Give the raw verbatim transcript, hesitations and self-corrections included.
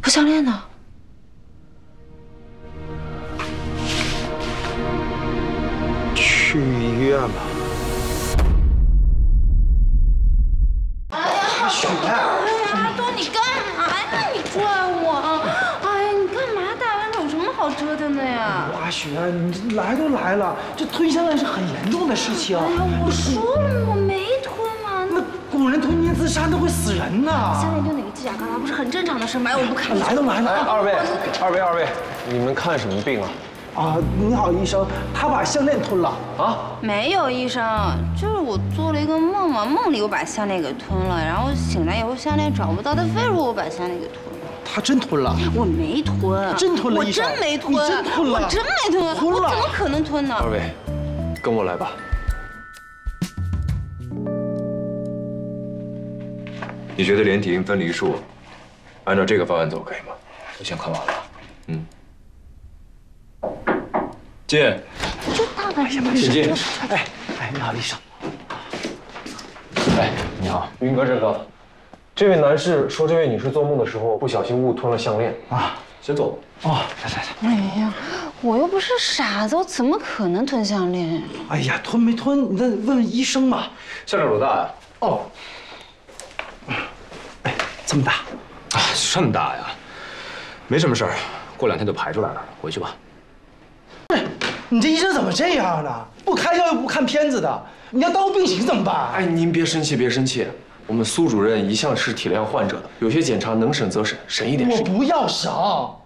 我项链呢？ 去医院吧。 哎呀， 雪！ 哎呀，阿东，你干嘛呀？你拽我！哎呀，你干嘛？大晚上有什么好折腾的呀？ 阿雪，你来都来了，这吞项链是很严重的事情。 哎呀，我说了，我没吞啊。 那古人吞咽自杀都会死人呐。 项链丢哪个犄角旮旯不是很正常的事吗？哎，我不看。 来都来了。 哎，二位，二位，二位，你们看什么病啊？ 啊，你好，医生，他把项链吞了。 啊？ 没有，医生，就是我做了一个梦嘛，梦里我把项链给吞了，然后醒来以后项链找不到，他非说我把项链给吞了。 他真吞了？ 我没吞， 真吞了， 我医生， 真没吞， 你真吞了， 我真没吞， 吞了， 我怎么可能吞呢？ 二位，跟我来吧。 你觉得连体婴分离术，按照这个方案走可以吗？ 我先看完了。 嗯。进。 这大晚上的请进。 哎哎，你好，医生。 哎，你好，云哥这个，这位男士说，这位女士做梦的时候不小心误吞了项链啊。先坐。 哦，来来来。 哎呀，我又不是傻子，我怎么可能吞项链？ 哎呀，吞没吞，你再问问医生嘛。 项链多大呀？ 哦。哎，这么大。 啊，这么大呀？没什么事儿，过两天就排出来了，回去吧。 不是，你这医生怎么这样呢？不开药又不看片子的，你要耽误病情怎么办？ 哎，您别生气，别生气。我们苏主任一向是体谅患者的，有些检查能省则省，省一点是一点。 我不要省。